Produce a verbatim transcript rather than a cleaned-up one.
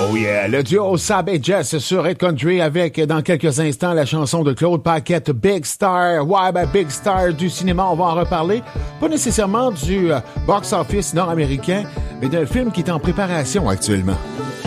Oh yeah, le duo Sab et Jess sur Red Country avec, dans quelques instants, la chanson de Claude Paquette, Big Star. Ouais, ben Big Star du cinéma, on va en reparler. Pas nécessairement du euh, box-office nord-américain, mais d'un film qui est en préparation actuellement.